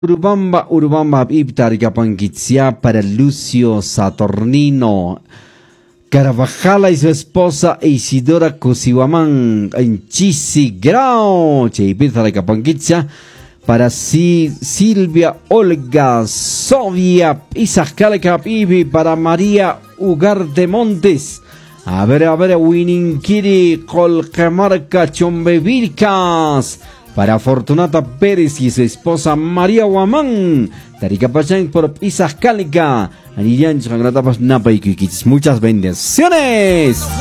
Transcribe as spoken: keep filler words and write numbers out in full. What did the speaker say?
Urubamba, Urubamba, Iptar, Capanquitzia para Lucio Saturnino Carvajala y su esposa Isidora Cosihuamán en Chisigrao, Cheipita de Capanquitzia para si, Silvia Olga Sovia Isacale Capibi para María Ugarte Montes. A ver, a ver, Wininkiri Colcamarca Chombevircas para Fortunata Pérez y su esposa María Guamán. Taricapachán por Isacalica. Muchas bendiciones.